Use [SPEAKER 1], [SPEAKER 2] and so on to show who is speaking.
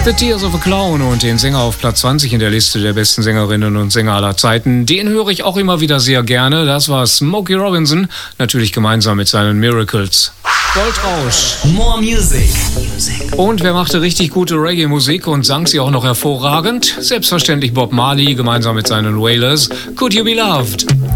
[SPEAKER 1] The Tears of a Clown und den Sänger auf Platz 20 in der Liste der besten Sängerinnen und Sänger aller Zeiten. Den höre ich auch immer wieder sehr gerne. Das war Smokey Robinson, natürlich gemeinsam mit seinen Miracles. Goldrausch.
[SPEAKER 2] More Music.
[SPEAKER 1] Und wer machte richtig gute Reggae-Musik und sang sie auch noch hervorragend? Selbstverständlich Bob Marley gemeinsam mit seinen Wailers. Could You Be Loved?